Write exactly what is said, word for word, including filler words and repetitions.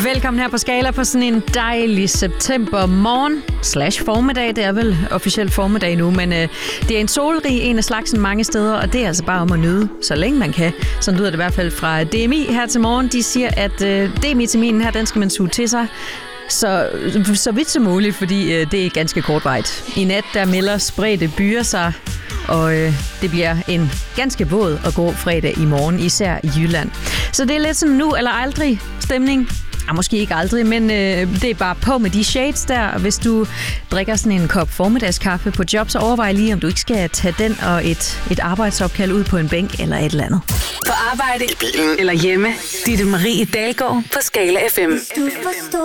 Velkommen her på Skala på sådan en dejlig septembermorgen slash formiddag. Det er vel officielt formiddag nu, men øh, det er en solrig en af slagsen mange steder, og det er altså bare om at nyde, så længe man kan. Sådan lyder det i hvert fald fra D M I her til morgen. De siger, at øh, D-vitaminen her, den skal man suge til sig så, så vidt som muligt, fordi øh, det er ganske kortvejt. I nat, der melder spredte byer sig, og øh, det bliver en ganske våd og god fredag i morgen, især i Jylland. Så det er lidt sådan nu eller aldrig stemning. Ah, måske ikke aldrig, men øh, det er bare på med de shades der. Hvis du drikker sådan en kop formiddagskaffe på job, så overvej lige, om du ikke skal tage den og et, et arbejdsopkald ud på en bænk eller et eller andet. På arbejde, i bilen eller hjemme. Ditte Marie Dalgaard på Skala F M. Du forstår